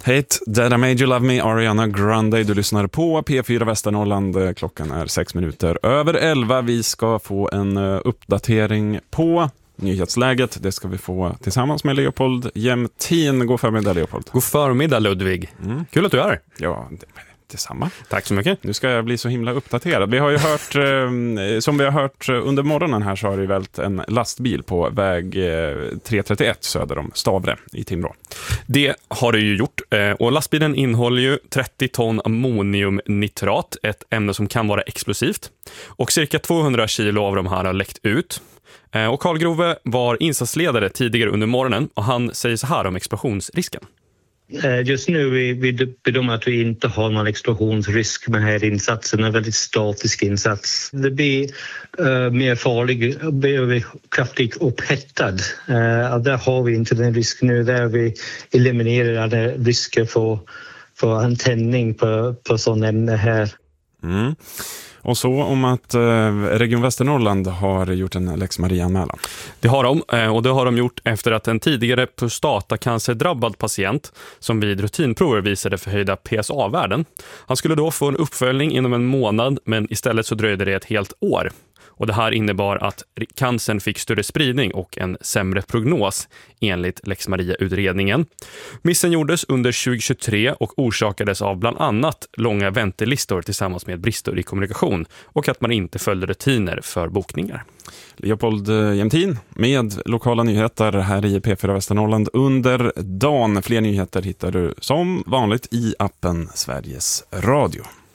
Hate That I Made You Love Me, Ariana Grande. Du lyssnar på P4 Västernorrland. Klockan är 6 minuter över 11. Vi ska få en uppdatering på nyhetsläget. Det ska vi få tillsammans med Leopold Jämtin. God förmiddag, Leopold. God förmiddag, Ludvig. Kul att du är här. Ja, detsamma. Tack så mycket. Nu ska jag bli så himla uppdaterad. Vi har ju hört, som vi har hört under morgonen här, så har det vält en lastbil på väg 331 söder om Stavre i Timrå. Det har det ju gjort. Och lastbilen innehåller ju 30 ton ammoniumnitrat, ett ämne som kan vara explosivt. Och cirka 200 kilo av de här har läckt ut. Och Karl Grove var insatsledare tidigare under morgonen och han säger så här om explosionsrisken. Just nu vi bedömer att vi inte har någon explosionsrisk med den här insatsen. En väldigt statisk insats. Det blir mer farlig, blir kraftigt upphettad. Där har vi inte den risk nu. Där vi eliminerar alla risker för en tändning på sån ämne här. Mm. Och så om att Region Västernorrland har gjort en Lex Maria-anmälan. Det har de, och det har de gjort efter att en tidigare prostatacancerdrabbad patient som vid rutinprover visade förhöjda PSA-värden. Han skulle då få en uppföljning inom en månad, men istället så dröjde det ett helt år. Och det här innebar att cancern fick större spridning och en sämre prognos enligt Lex Maria-utredningen. Missen gjordes under 2023 och orsakades av bland annat långa väntelistor tillsammans med brister i kommunikation och att man inte följde rutiner för bokningar. Leopold Jämtin med lokala nyheter här i P4 Västernorrland under dagen. Fler nyheter hittar du som vanligt i appen Sveriges Radio.